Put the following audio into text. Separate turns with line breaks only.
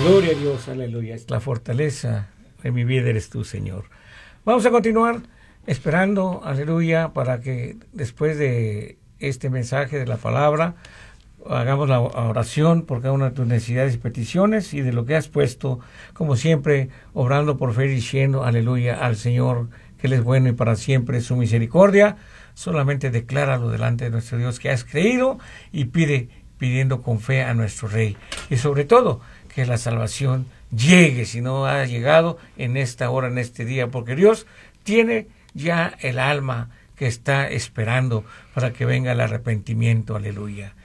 Gloria a Dios, aleluya. Es la fortaleza de mi vida eres tú, Señor. Vamos a continuar esperando, aleluya, para que después de este mensaje de la palabra hagamos la oración por cada una de tus necesidades y peticiones y de lo que has puesto, como siempre, obrando por fe y diciendo, aleluya, al Señor, que Él es bueno y para siempre su misericordia. Solamente decláralo delante de nuestro Dios que has creído y pidiendo con fe a nuestro Rey. Y sobre todo, que la salvación llegue, si no ha llegado en esta hora, en este día, porque Dios tiene ya el alma que está esperando para que venga el arrepentimiento, aleluya.